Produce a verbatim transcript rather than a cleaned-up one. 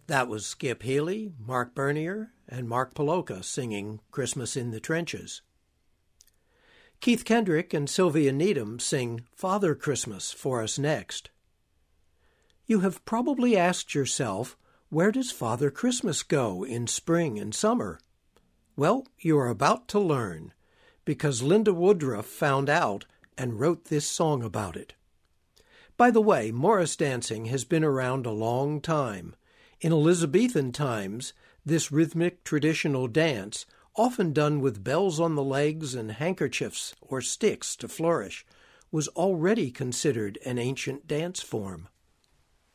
That was Skip Healy, Mark Bernier, and Mark Poloka singing Christmas in the Trenches. Keith Kendrick and Sylvia Needham sing Father Christmas for us next. You have probably asked yourself, where does Father Christmas go in spring and summer? Well, you are about to learn, because Linda Woodruff found out and wrote this song about it. By the way, Morris dancing has been around a long time. In Elizabethan times, this rhythmic traditional dance, often done with bells on the legs and handkerchiefs or sticks to flourish, was already considered an ancient dance form.